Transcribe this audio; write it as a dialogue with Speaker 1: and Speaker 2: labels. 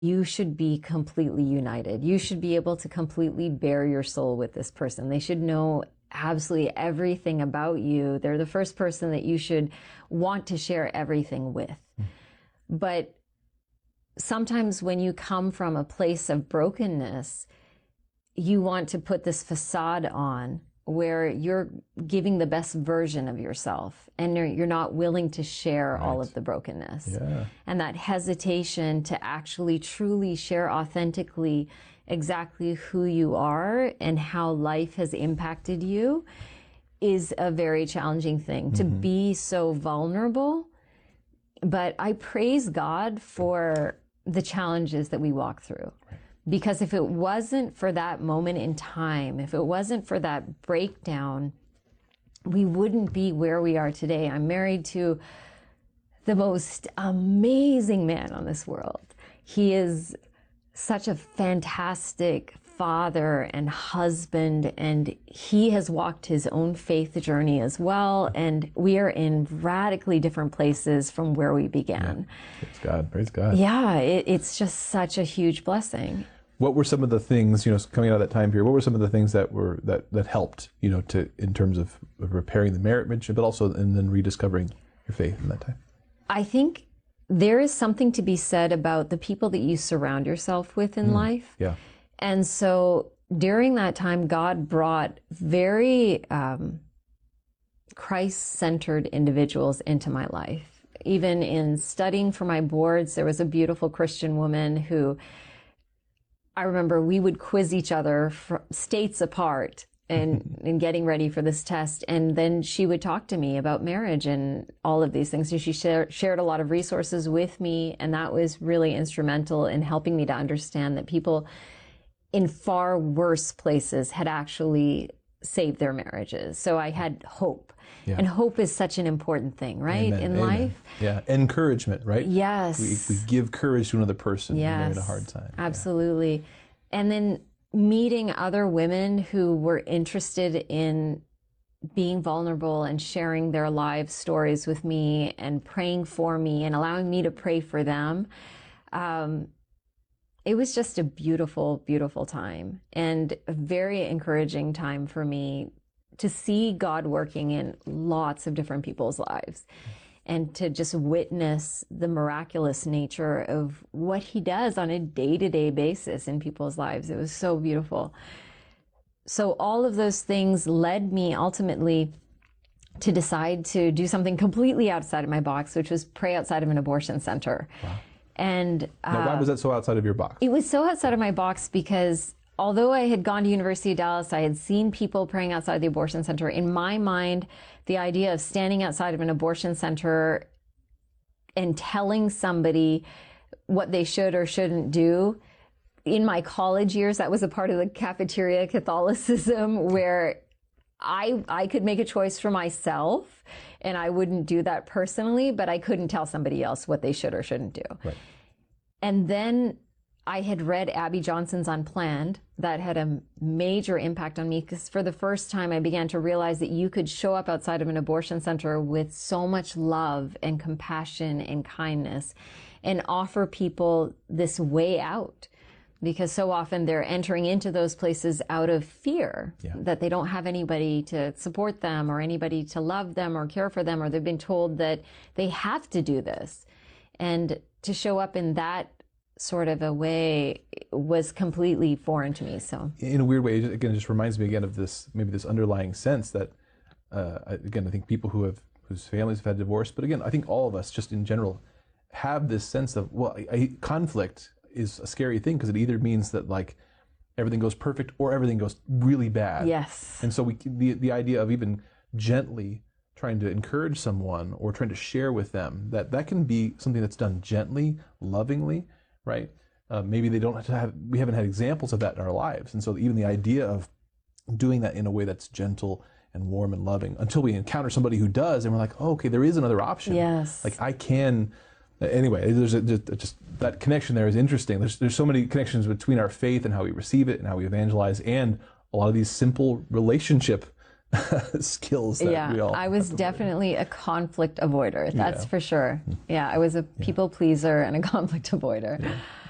Speaker 1: you should be completely united. You should be able to completely bare your soul with this person. They should know absolutely everything about you. They're the first person that you should want to share everything with. But sometimes when you come from a place of brokenness, you want to put this facade on where you're giving the best version of yourself and you're not willing to share all of the brokenness.
Speaker 2: Yeah.
Speaker 1: And that hesitation to actually truly share authentically exactly who you are and how life has impacted you is a very challenging thing, to be so vulnerable. But I praise God for the challenges that we walk through. Because if it wasn't for that moment in time, if it wasn't for that breakdown, we wouldn't be where we are today. I'm married to the most amazing man on this world. He is such a fantastic father and husband, and he has walked his own faith journey as well. And we are in radically different places from where we began.
Speaker 2: Yeah. Praise God. Praise God.
Speaker 1: Yeah, it's just such a huge blessing.
Speaker 2: What were some of the things, coming out of that time period, what were some of the things that helped, in terms of repairing the marriage, but also and then rediscovering your faith in that time?
Speaker 1: I think there is something to be said about the people that you surround yourself with in life.
Speaker 2: Yeah.
Speaker 1: And so during that time, God brought very Christ-centered individuals into my life. Even in studying for my boards, there was a beautiful Christian woman who I remember we would quiz each other from states apart and getting ready for this test. And then she would talk to me about marriage and all of these things. So she shared a lot of resources with me. And that was really instrumental in helping me to understand that people in far worse places had actually saved their marriages. So I had hope. Yeah. And hope is such an important thing, right?
Speaker 2: Amen.
Speaker 1: In
Speaker 2: Amen.
Speaker 1: life.
Speaker 2: Yeah. Encouragement, right?
Speaker 1: Yes.
Speaker 2: We give courage to another person when they're in a hard time.
Speaker 1: Absolutely. Yeah. And then meeting other women who were interested in being vulnerable and sharing their life stories with me and praying for me and allowing me to pray for them. It was just a beautiful, beautiful time and a very encouraging time for me to see God working in lots of different people's lives and to just witness the miraculous nature of what he does on a day-to-day basis in people's lives. It was so beautiful. So all of those things led me ultimately to decide to do something completely outside of my box, which was pray outside of an abortion center.
Speaker 2: Wow.
Speaker 1: And
Speaker 2: now, why was that so outside of your box?
Speaker 1: It was so outside of my box because although I had gone to University of Dallas, I had seen people praying outside the abortion center. In my mind, the idea of standing outside of an abortion center and telling somebody what they should or shouldn't do, in my college years, that was a part of the cafeteria Catholicism where I could make a choice for myself and I wouldn't do that personally, but I couldn't tell somebody else what they should or shouldn't do.
Speaker 2: Right.
Speaker 1: And then I had read Abby Johnson's Unplanned. That had a major impact on me because for the first time I began to realize that you could show up outside of an abortion center with so much love and compassion and kindness and offer people this way out. Because so often they're entering into those places out of fear that they don't have anybody to support them or anybody to love them or care for them, or they've been told that they have to do this. And to show up in that sort of a way was completely foreign to me. So
Speaker 2: in a weird way, again, it just reminds me again of this, maybe this underlying sense that, again, I think people whose families have had divorce, but again, I think all of us just in general have this sense of, well, conflict is a scary thing because it either means that like everything goes perfect or everything goes really bad.
Speaker 1: Yes.
Speaker 2: And so the idea of even gently trying to encourage someone or trying to share with them that can be something that's done gently, lovingly, right? Maybe we haven't had examples of that in our lives. And so even the idea of doing that in a way that's gentle and warm and loving until we encounter somebody who does and we're like, oh, okay, there is another option.
Speaker 1: Yes.
Speaker 2: Like I can. Anyway, there's just that connection there is interesting. There's so many connections between our faith and how we receive it and how we evangelize, and a lot of these simple relationship skills that we all.
Speaker 1: I was definitely a conflict avoider. That's for sure. Yeah, I was a people pleaser and a conflict avoider.
Speaker 2: Yeah.